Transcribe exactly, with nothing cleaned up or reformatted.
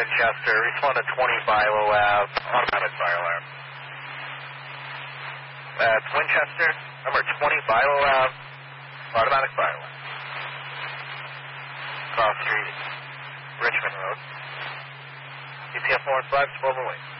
Winchester, respond to twenty Bilo Ave, automatic fire alarm. That's Winchester, number twenty Bilo Ave, automatic fire alarm. Cross Street, Richmond Road. E T F one five, twelve away.